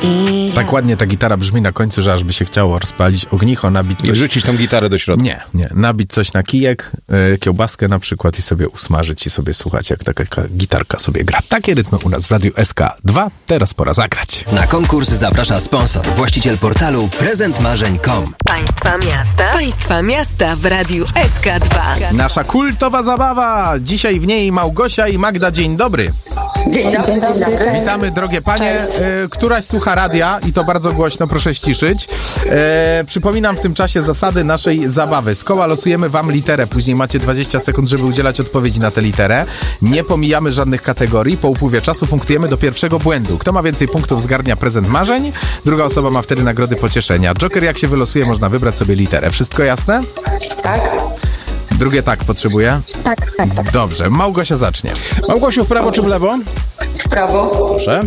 Tak ładnie ta gitara brzmi na końcu, że aż by się chciało rozpalić ognicho, nabić coś... I wrzucić tą gitarę do środka. Nie. Nabić coś na kijek, kiełbaskę na przykład i sobie usmażyć i sobie słuchać, jak taka gitarka sobie gra. Takie rytmy u nas w Radiu SK2. Teraz pora zagrać. Na konkurs zaprasza sponsor, właściciel portalu prezentmarzeń.com. Państwa miasta w Radiu SK2. Nasza kultowa zabawa. Dzisiaj w niej Małgosia i Magda. Dzień dobry. Dzień dobry. Witamy, drogie panie. Któraś słucha radia i to bardzo głośno, proszę ściszyć. Przypominam w tym czasie zasady naszej zabawy. Z koła losujemy wam literę, później macie 20 sekund, żeby udzielać odpowiedzi na tę literę. Nie pomijamy żadnych kategorii. Po upływie czasu punktujemy do pierwszego błędu. Kto ma więcej punktów, zgarnia prezent marzeń. Druga osoba ma wtedy nagrody pocieszenia. Joker, jak się wylosuje, można wybrać sobie literę. Wszystko jasne? Tak. Drugie tak potrzebuje? Tak. Dobrze, Małgosia zacznie. Małgosiu, w prawo czy w lewo? W prawo. Proszę.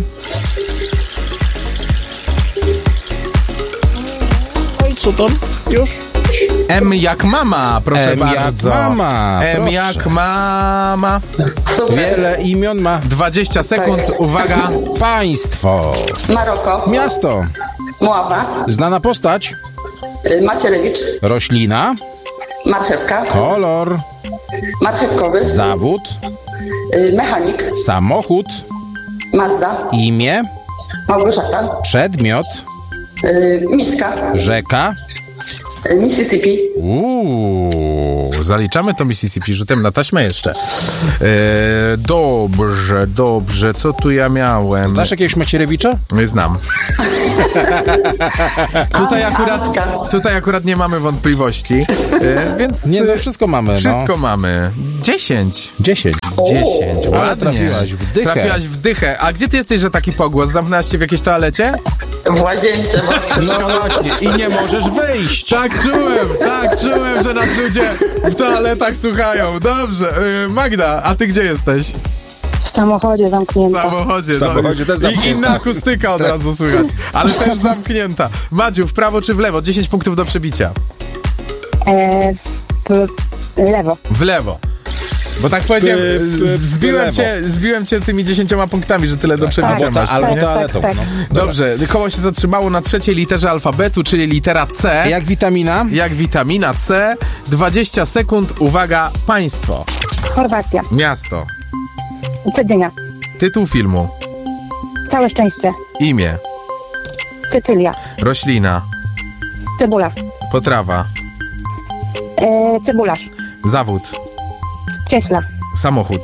No i co tam? Już? M jak mama, proszę M bardzo. jak mama, M proszę. jak mama. Super. Wiele imion ma 20 sekund, uwaga. państwo. Maroko. Miasto. Mława. Znana postać. Macierewicz. Roślina. Marchewka. Kolor. Marchewkowy. Zawód. Mechanik. Samochód. Mazda. Imię. Małgorzata. Przedmiot. Miska. Rzeka. Mississippi. Zaliczamy to Mississippi rzutem na taśmę jeszcze. Dobrze. Co tu ja miałem? Znasz jakiegoś Macierewicza? Znam. Tutaj akurat nie mamy wątpliwości, więc... Nie, no wszystko mamy. Wszystko mamy. 10. 10. Ładnie. Ale trafiłaś w dychę. Trafiłaś w dychę. A gdzie ty jesteś, że taki pogłos? Zamknęłaś się w jakiejś toalecie? W łazience. No właśnie. I nie możesz wyjść. Tak czułem, że nas ludzie w toaletach słuchają. Dobrze. Magda, a ty gdzie jesteś? W samochodzie W zamknięta. samochodzie też zamknięta. I inna akustyka od razu słychać, ale też zamknięta. Madziu, w prawo czy w lewo? 10 punktów do przebicia. W lewo. W lewo. Bo tak powiedziałem, zbiłem cię tymi 10 punktami, że tyle do przebicia masz. Albo nie? toaletą. Tak. No. Dobrze, koło się zatrzymało na trzeciej literze alfabetu, czyli litera C. Jak witamina? Jak witamina C. 20 sekund, uwaga, państwo. Chorwacja. Miasto. Cedynia. Tytuł filmu. Całe szczęście. Imię. Cecylia. Roślina. Cebula. Potrawa. Cebularz. Zawód. Cieśla. Samochód.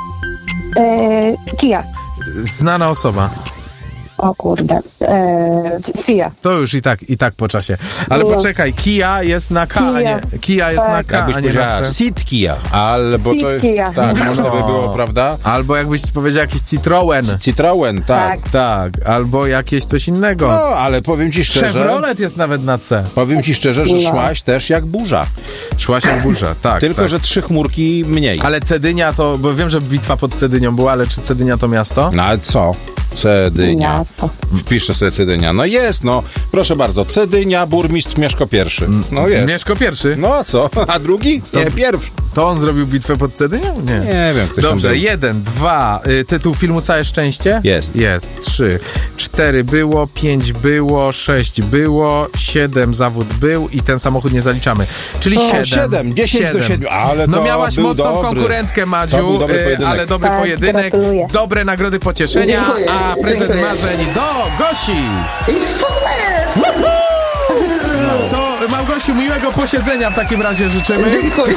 Kia. Znana osoba. O kurde. Fia. To już i tak po czasie. Ale poczekaj, Kia jest na K, a nie... Kia jest na K, Jakbyś a nie na powiedziała C. Sitkia, albo to... Sitkia. Tak, można by było, prawda? Albo jakbyś powiedział jakiś Citroen. Citroen, tak. Tak, albo jakieś coś innego. No, ale powiem ci szczerze... Chevrolet jest nawet na C. Powiem ci szczerze, że szłaś też jak burza. Szłaś jak burza, tak. Tylko, tak. że 3 chmurki mniej. Ale Cedynia to... Bo wiem, że bitwa pod Cedynią była, ale czy Cedynia to miasto? No ale co? Cedynia. Miasto. Wpiszę sobie Cedynia. No jest, no. Proszę bardzo. Cedynia, burmistrz Mieszko I. No jest. Mieszko I. No a co? A drugi? Nie, pierwszy. To on zrobił bitwę pod Cedynią? Nie wiem. Ktoś Dobrze, tam był. 1, 2, tytuł filmu Całe Szczęście? Jest. 3, 4 było, 5 było, 6 było, 7 zawód był i ten samochód nie zaliczamy. Czyli 7. 10 do 7. Ale No to miałaś był mocną dobry. konkurentkę, To Madziu, był dobry pojedynek. ale dobry Tak, pojedynek, gratuluję. dobre nagrody pocieszenia, Dziękuję, a prezent dziękuję. marzeń do Gosi. I super! To Małgosiu, miłego posiedzenia w takim razie życzymy. Dziękuję.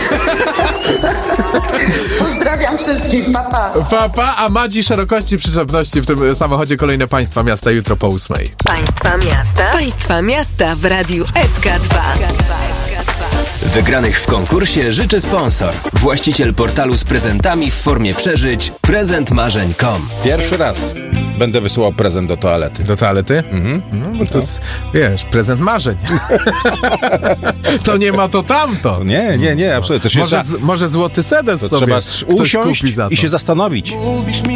Pozdrawiam wszystkich, papa. Papa, a Madzi szerokości przyczepności w tym samochodzie kolejne państwa miasta jutro po 8. Państwa miasta w Radiu SK2. Wygranych w konkursie życzy sponsor, właściciel portalu z prezentami w formie przeżyć prezentmarzeń.com. Pierwszy raz będę wysyłał prezent do toalety. Do toalety? No, bo to jest, wiesz, prezent marzeń. To nie ma to tamto. Nie, absolutnie. To się Może złoty sedes to sobie trzeba ktoś usiąść kupi za to. i się zastanowić. Mówisz mi